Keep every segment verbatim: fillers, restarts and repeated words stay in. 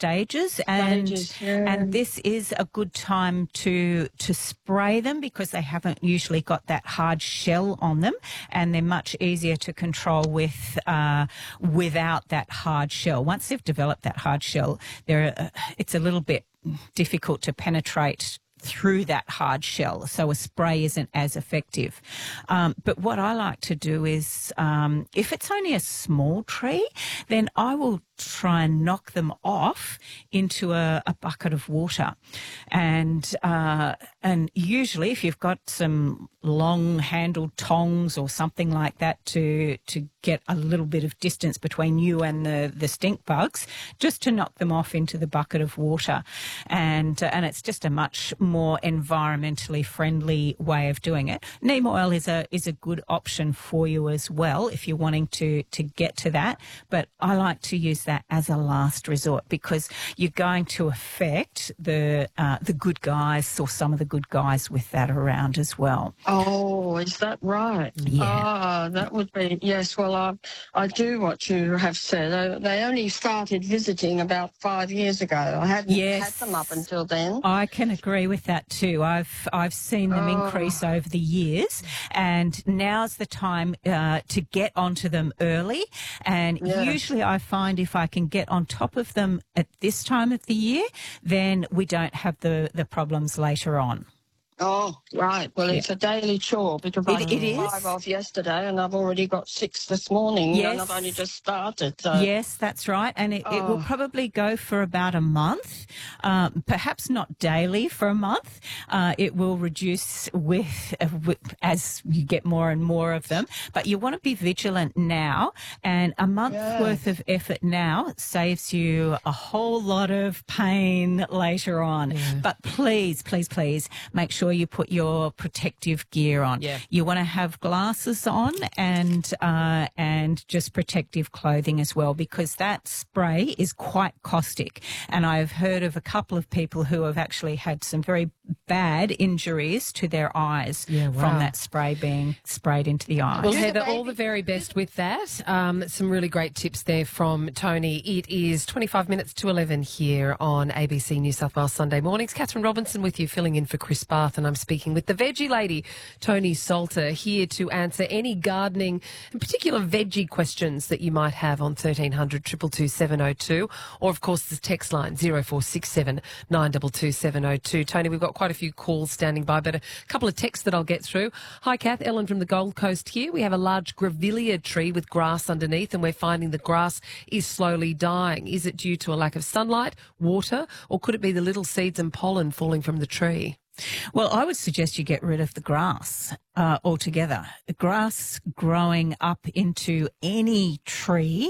stages, and Stages, yeah. and this is a good time to to spray them because they haven't usually got that hard shell on them, and they're much easier to control with uh, without that hard shell. Once they've developed that hard shell, they're uh, it's a little bit difficult to penetrate through that hard shell, so a spray isn't as effective. Um, but what I like to do is, um, if it's only a small tree, then I will try and knock them off into a, a bucket of water. And uh, and usually if you've got some long-handled tongs or something like that to to get a little bit of distance between you and the, the stink bugs, just to knock them off into the bucket of water. And, uh, and it's just a much more environmentally friendly way of doing it. Neem oil is a is a good option for you as well if you're wanting to, to get to that. But I like to use that as a last resort because you're going to affect the uh, the good guys or some of the good guys with that around as well. Oh, is that right? Yeah. Ah, that would be, yes. Well, I, I do what you have said. They, they only started visiting about five years ago. I hadn't Yes. had them up until then. I can agree with that too. I've I've seen them Oh. increase over the years, and now's the time uh, to get onto them early. And Yes. usually I find if I can get on top of them at this time of the year, then we don't have the, the problems later on. Oh, right. Well, it's a daily chore because I It- it is. took five off yesterday and I've already got six this morning Yes. and I've only just started. So. Yes, that's right. And it, it will Oh. probably go for about a month, um, perhaps not daily for a month. Uh, it will reduce with, uh, with as you get more and more of them. But you want to be vigilant now, and a month's Yeah. worth of effort now saves you a whole lot of pain later on. But please, please, please make sure you put your protective gear on. Yeah. You want to have glasses on and uh, and just protective clothing as well, because that spray is quite caustic. And I've heard of a couple of people who have actually had some very bad injuries to their eyes Yeah, from wow. that spray being sprayed into the eyes. Well, Do the Heather, all baby- the very best with that. Um, some really great tips there from Tony. It is twenty-five minutes to eleven here on A B C New South Wales Sunday Mornings. Catherine Robinson with you, filling in for Chris Barth, and I'm speaking with the veggie lady, Tony Salter, here to answer any gardening and particular veggie questions that you might have on thirteen hundred, two two two, seven oh two, or of course the text line zero four six seven, nine two two, seven oh two. Tony, we've got quite a few calls standing by, but a couple of texts that I'll get through. Hi, Kath. Ellen from the Gold Coast here. We have a large grevillea tree with grass underneath, and we're finding the grass is slowly dying. Is it due to a lack of sunlight, water, or could it be the little seeds and pollen falling from the tree? Well, I would suggest you get rid of the grass uh, altogether. The grass growing up into any tree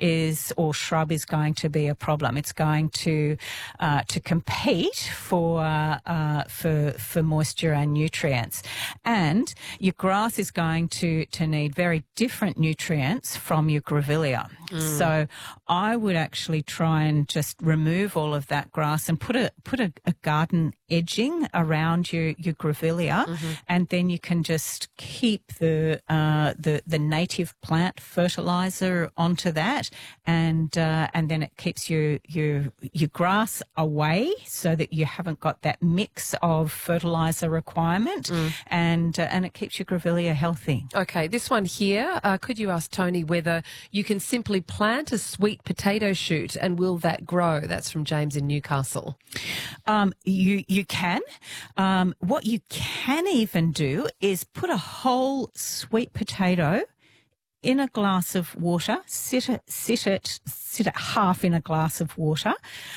is or shrub is going to be a problem. It's going to uh, to compete for uh, uh, for for moisture and nutrients, and your grass is going to to need very different nutrients from your grevillea. So I would actually try and just remove all of that grass and put a put a, a garden edging around your your grevillea, Mm-hmm. and then you can just keep the uh, the the native plant fertilizer onto that, and uh, and then it keeps your your your grass away so that you haven't got that mix of fertilizer requirement, and uh, and it keeps your grevillea healthy. Okay, this one here, uh, could you ask Tony whether you can simply plant a sweet potato shoot and will that grow? That's from James in Newcastle. Um, you you can. Um, what you can even do is put a whole sweet potato in a glass of water. Sit it, sit it, sit it half in a glass of water,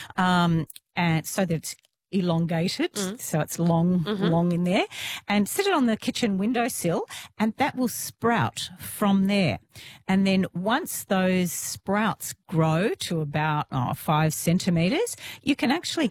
um, and so that it's elongated, Mm. so it's long, Mm-hmm. long in there, and sit it on the kitchen windowsill, and that will sprout from there. And then once those sprouts grow to about oh, five centimetres, you can actually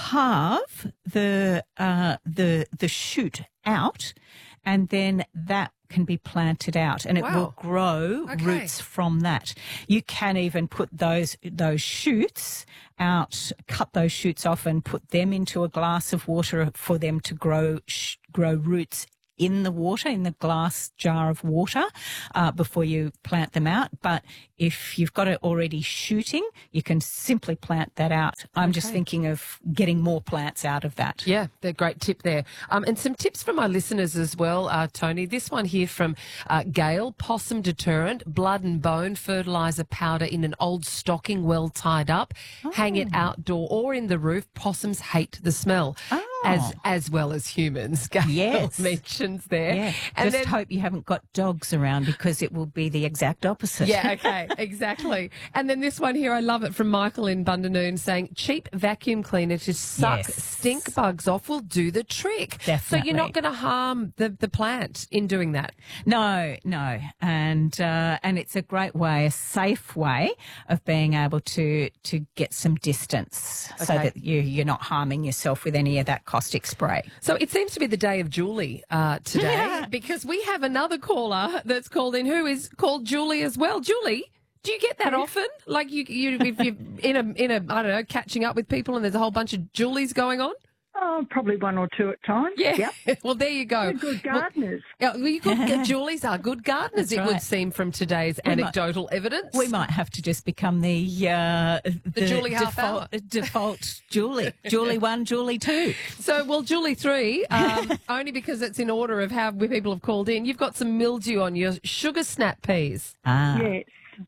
carve the uh, the the shoot out, and then that can be planted out, and it Wow. will grow Okay. roots from that. You can even put those those shoots out, cut those shoots off, and put them into a glass of water for them to grow sh- grow roots in the water, in the glass jar of water, uh, before you plant them out. But if you've got it already shooting, you can simply plant that out. I'm okay. just thinking of getting more plants out of that. Yeah, they're a great tip there. Um, and some tips from my listeners as well, uh, Tony. This one here from uh, Gail, possum deterrent, blood and bone fertiliser powder in an old stocking well tied up. Oh. Hang it outdoor or in the roof. Possums hate the smell. Oh. As as well as humans, Gail yes. mentions there. Yeah. And Just then, hope you haven't got dogs around because it will be the exact opposite. Yeah, okay, exactly. And then this one here, I love it, from Michael in Bundanoon, saying cheap vacuum cleaner to suck yes. stink bugs off will do the trick. Definitely. So you're not going to harm the, the plant in doing that? No, no. And uh, and it's a great way, a safe way of being able to, to get some distance okay. so that you, you're not harming yourself with any of that caustic spray. So it seems to be the day of Julie uh, today yeah. because we have another caller that's called in who is called Julie as well. Julie, do you get that often? Like you, you if you're in a, in a, I don't know, catching up with people and there's a whole bunch of Julies going on? Oh, probably one or two at times. Yeah. Yep. Well, there you go. They're good gardeners. Well, well, you could get Julies are good gardeners, That's it right. would seem from today's we anecdotal might, evidence. We might have to just become the uh, the, the Julie half default, hour. default Julie. Julie one, Julie two. So, well, Julie three, um, only because it's in order of how people have called in. You've got some mildew on your sugar snap peas. Ah. Yes.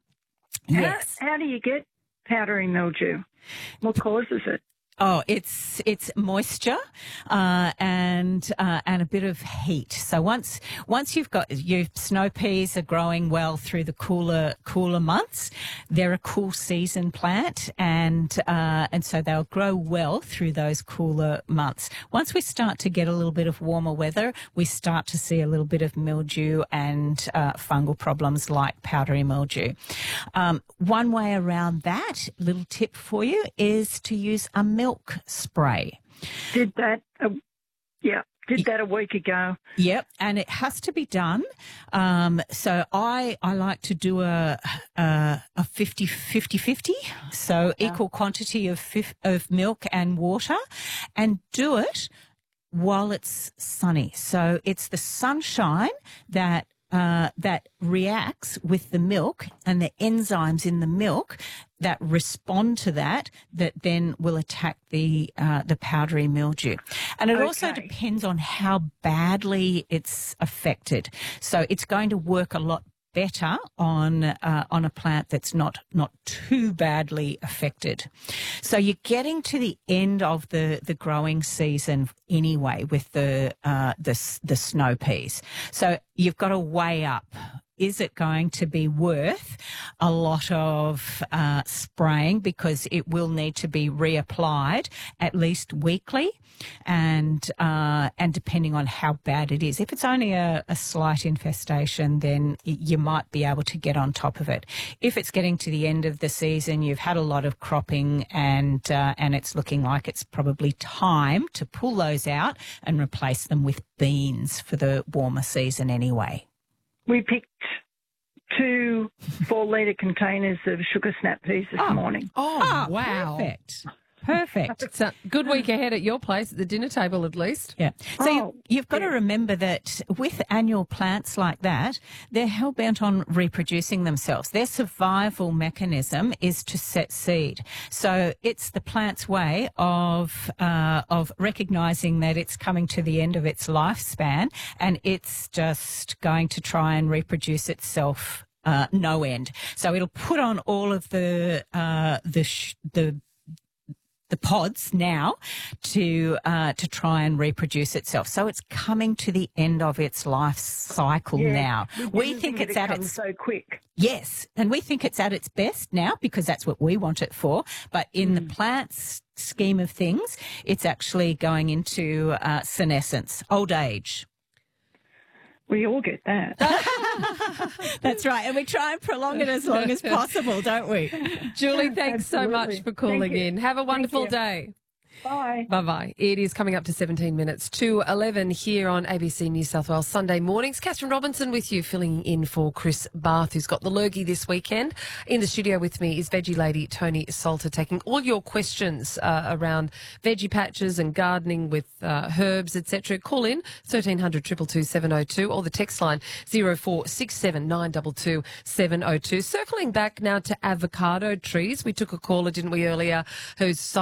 Yes. How, how do you get powdery mildew? What causes it? Oh, it's it's moisture uh, and uh, and a bit of heat. So once once you've got your snow peas are growing well through the cooler cooler months, they're a cool season plant, and uh, and so they'll grow well through those cooler months. Once we start to get a little bit of warmer weather, we start to see a little bit of mildew and uh, fungal problems like powdery mildew. Um, one way around that, little tip for you, is to use a milk spray. Did that, uh, yeah, did that a week ago. Yep, and it has to be done. Um, so I I like to do a a, a fifty fifty, so yeah. equal quantity of fif- of milk and water, and do it while it's sunny. So it's the sunshine that Uh, that reacts with the milk and the enzymes in the milk that respond to that, that then will attack the uh, the powdery mildew. And it okay. also depends on how badly it's affected. So it's going to work a lot better on uh, on a plant that's not not too badly affected. So you're getting to the end of the, the growing season anyway with the uh, the the snow peas. So you've got to weigh up. Is it going to be worth a lot of uh, spraying, because it will need to be reapplied at least weekly, and uh, and depending on how bad it is. If it's only a, a slight infestation, then you might be able to get on top of it. If it's getting to the end of the season, you've had a lot of cropping, and uh, and it's looking like it's probably time to pull those out and replace them with beans for the warmer season anyway. We picked two four-litre containers of sugar snap peas this oh. morning. Oh, oh, wow. Perfect. Perfect. It's a good week ahead at your place, at the dinner table at least. Yeah. So oh, you, you've got yeah. to remember that with annual plants like that, they're hell-bent on reproducing themselves. Their survival mechanism is to set seed. So it's the plant's way of uh, of recognising that it's coming to the end of its lifespan, and it's just going to try and reproduce itself uh, no end. So it'll put on all of the uh, the sh- the the pods now to uh, to try and reproduce itself. So it's coming to the end of its life cycle yeah, now. We, we think, think it's it at comes its so quick. Yes, and we think it's at its best now because that's what we want it for. But in mm. the plant's scheme of things, it's actually going into uh, senescence, old age. We all get that. That's right. And we try and prolong it as long as possible, don't we? Julie, thanks Absolutely. so much for calling in. Have a wonderful day. Bye. Bye-bye. It is coming up to seventeen minutes to eleven here on A B C New South Wales Sunday mornings. Catherine Robinson with you, filling in for Chris Barth, who's got the lurgy this weekend. In the studio with me is veggie lady Tony Salter, taking all your questions uh, around veggie patches and gardening with uh, herbs, et cetera. Call in thirteen hundred, two two two, seven oh two or the text line zero four six seven, nine two two, seven oh two. Circling back now to avocado trees. We took a caller, didn't we, earlier, who's